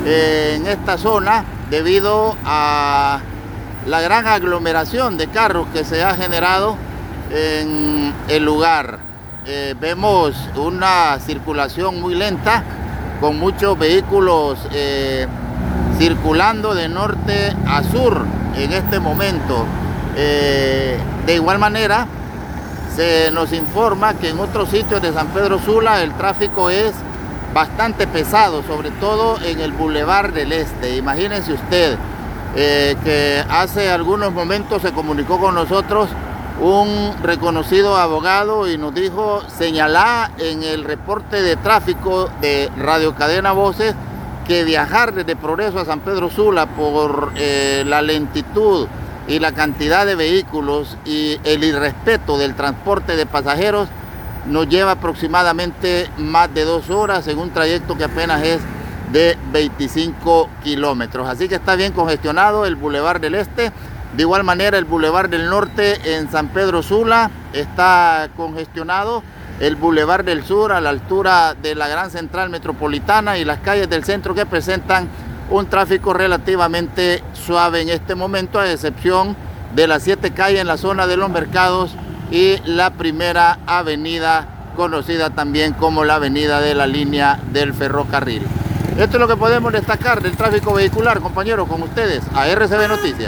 en esta zona debido a la gran aglomeración de carros que se ha generado en el lugar. Vemos una circulación muy lenta con muchos vehículos circulando de norte a sur en este momento. De igual manera, se nos informa que en otros sitios de San Pedro Sula el tráfico es bastante pesado, sobre todo en el Boulevard del Este. Imagínense usted que hace algunos momentos se comunicó con nosotros un reconocido abogado y nos dijo, señalá en el reporte de tráfico de Radio Cadena Voces que viajar desde Progreso a San Pedro Sula por la lentitud y la cantidad de vehículos y el irrespeto del transporte de pasajeros nos lleva aproximadamente más de 2 horas en un trayecto que apenas es de 25 kilómetros. Así que está bien congestionado el Boulevard del Este. De igual manera el Boulevard del Norte en San Pedro Sula está congestionado. El Boulevard del Sur a la altura de la Gran Central Metropolitana y las calles del centro que presentan un tráfico relativamente suave en este momento, a excepción de las 7 calles en la zona de los mercados y la primera avenida, conocida también como la avenida de la línea del ferrocarril. Esto es lo que podemos destacar del tráfico vehicular, compañeros, con ustedes a RCB Noticias.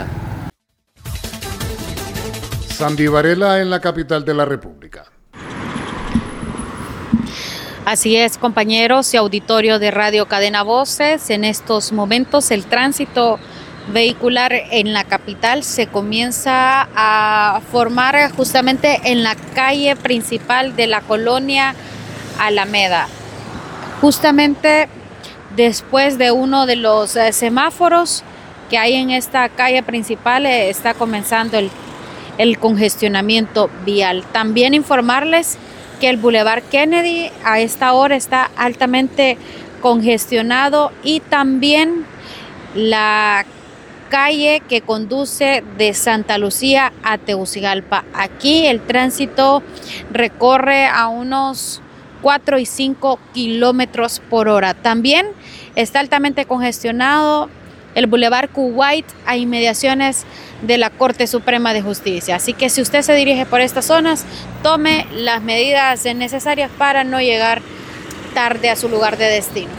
Sandy Varela en la capital de la República. Así es, compañeros y auditorio de Radio Cadena Voces. En estos momentos el tránsito vehicular en la capital se comienza a formar justamente en la calle principal de la colonia Alameda. Justamente después de uno de los semáforos que hay en esta calle principal está comenzando el congestionamiento vial. También informarles que el Boulevard Kennedy a esta hora está altamente congestionado y también la calle que conduce de Santa Lucía a Tegucigalpa. Aquí el tránsito recorre a unos 4 y 5 kilómetros por hora. También está altamente congestionado el Boulevard Kuwait a inmediaciones de la Corte Suprema de Justicia. Así que si usted se dirige por estas zonas, tome las medidas necesarias para no llegar tarde a su lugar de destino.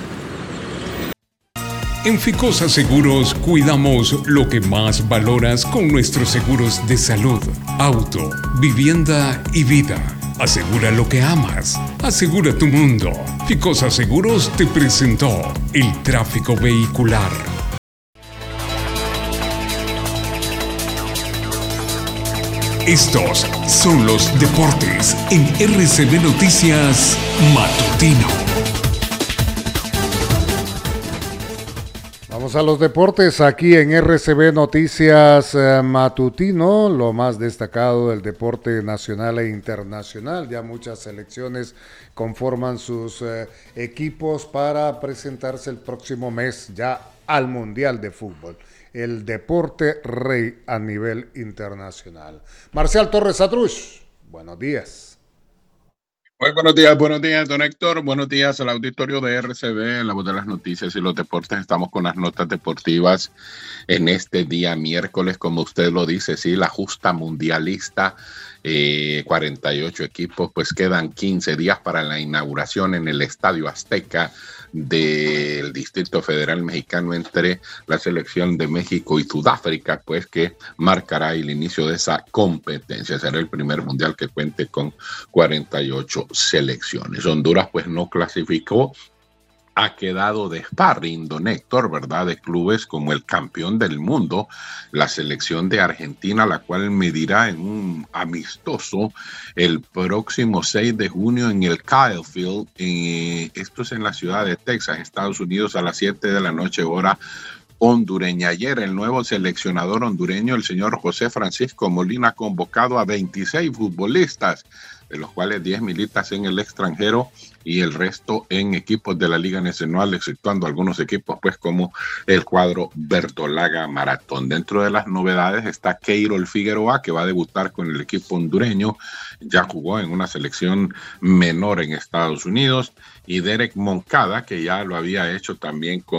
En Ficosa Seguros cuidamos lo que más valoras con nuestros seguros de salud, auto, vivienda y vida. Asegura lo que amas. Asegura tu mundo. Ficosa Seguros te presentó el tráfico vehicular. Estos son los deportes en RCB Noticias Matutino. Vamos a los deportes aquí en RCB Noticias Matutino, lo más destacado del deporte nacional e internacional. Ya muchas selecciones conforman sus equipos para presentarse el próximo mes ya al Mundial de Fútbol, el deporte rey a nivel internacional. Marcial Torres Atrush, buenos días. Muy buenos días, don Héctor. Buenos días al auditorio de RCB, la voz de las noticias y los deportes. Estamos con las notas deportivas en este día miércoles, como usted lo dice, sí, la justa mundialista. 48 equipos, pues quedan 15 días para la inauguración en el Estadio Azteca del Distrito Federal Mexicano entre la selección de México y Sudáfrica, pues que marcará el inicio de esa competencia. Será el primer mundial que cuente con 48 selecciones. Honduras pues no clasificó, ha quedado de sparring, don Héctor, ¿verdad?, de clubes como el campeón del mundo, la selección de Argentina, la cual medirá en un amistoso el próximo 6 de junio en el Kyle Field. Esto es en la ciudad de Texas, Estados Unidos, a las 7 de la noche, hora hondureña. Ayer el nuevo seleccionador hondureño, el señor José Francisco Molina, ha convocado a 26 futbolistas, de los cuales 10 militan en el extranjero y el resto en equipos de la Liga Nacional, exceptuando algunos equipos pues como el cuadro Bertolaga Maratón. Dentro de las novedades está Keirol Figueroa, que va a debutar con el equipo hondureño, ya jugó en una selección menor en Estados Unidos, y Derek Moncada, que ya lo había hecho también con